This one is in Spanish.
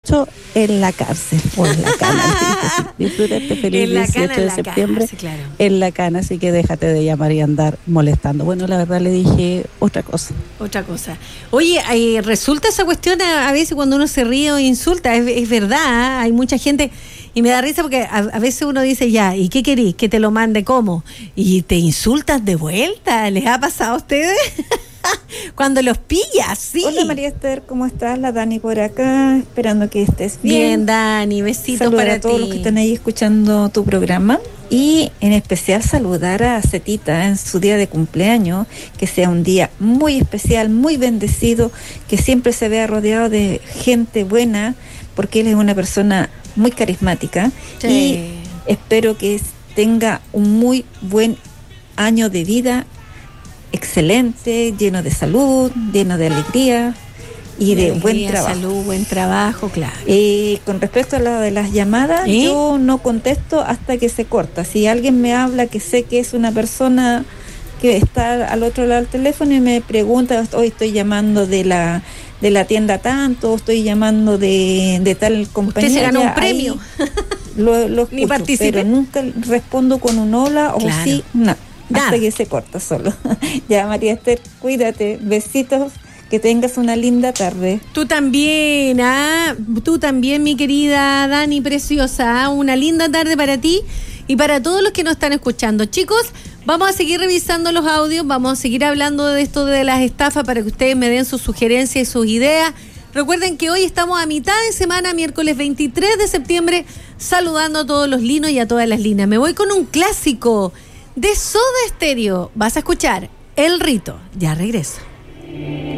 18 en la cárcel o en la cana. Disfruta este feliz 18 de septiembre en la cana, así que déjate de llamar y andar molestando. Bueno, la verdad le dije otra cosa. Oye, resulta esa cuestión a veces cuando uno se ríe o insulta, es verdad, hay mucha gente, y me da risa porque a veces uno dice, ya, ¿y qué querís? ¿Que te lo mande cómo? Y te insultas de vuelta. ¿Les ha pasado a ustedes? Cuando los pillas, sí. Hola María Esther, ¿cómo estás? La Dani por acá, esperando que estés bien. Bien, Dani, besitos saludar para a todos ti. los que están ahí escuchando tu programa, y en especial saludar a Cetita en su día de cumpleaños, que sea un día muy especial, muy bendecido, que siempre se vea rodeado de gente buena, porque él es una persona muy carismática. Sí. Y espero que tenga un muy buen año de vida, excelente, lleno de salud, lleno de alegría y de buen trabajo. Salud, buen trabajo, claro. Con respecto a lo de las llamadas, yo no contesto hasta que se corta. Si alguien me habla que sé que es una persona que está al otro lado del teléfono y me pregunta, hoy estoy llamando de la tienda tanto, estoy llamando de tal compañía. Usted se ganó un premio. Lo escucho, pero nunca respondo con un hola o sí, no. Hasta que se corta solo. Ya, María Esther, cuídate, besitos, que tengas una linda tarde. Tú también, mi querida Dani preciosa, una linda tarde para ti y para todos los que nos están escuchando. Chicos, vamos a seguir revisando los audios, vamos a seguir hablando de esto de las estafas para que ustedes me den sus sugerencias y sus ideas. Recuerden que hoy estamos a mitad de semana, miércoles 23 de septiembre, saludando a todos los linos y a todas las linas. Me voy con un clásico de Soda Stereo. Vas a escuchar El Rito. Ya regreso.